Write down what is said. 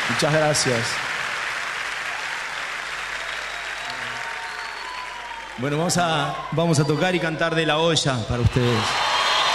Muchas gracias. Bueno, vamos a tocar y cantar de La Olla para ustedes.